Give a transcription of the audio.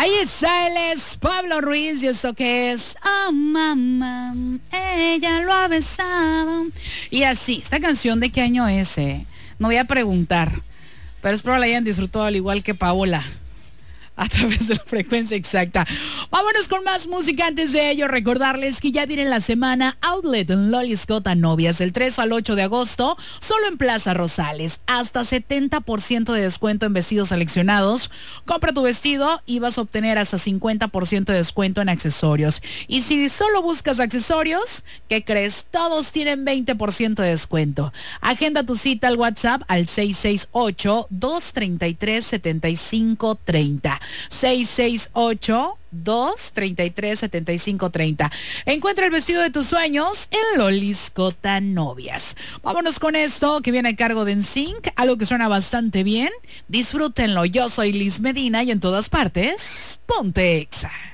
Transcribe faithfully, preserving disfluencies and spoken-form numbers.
Ahí está, él es Pablo Ruiz y esto que es Oh mamá, ella lo ha besado. Y así, esta canción ¿de qué año es? Eh? No voy a preguntar, pero espero la hayan disfrutado al igual que Paola a través de la frecuencia exacta. Vámonos con más música. Antes de ello, recordarles que ya viene la semana Outlet en Loli Scott Novias del tres al ocho de agosto, solo en Plaza Rosales. Hasta setenta por ciento de descuento en vestidos seleccionados. Compra tu vestido y vas a obtener hasta cincuenta por ciento de descuento en accesorios. Y si solo buscas accesorios, ¿qué crees? Todos tienen veinte por ciento de descuento. Agenda tu cita al WhatsApp al seis seis ocho, dos tres tres, siete cinco tres cero. seis seis ocho, dos tres tres, siete cinco tres cero. Encuentra el vestido de tus sueños en Lolis Cota Novias. Vámonos con esto que viene a cargo de N Sync, algo que suena bastante bien. Disfrútenlo. Yo soy Liz Medina y en todas partes, ponte Exa.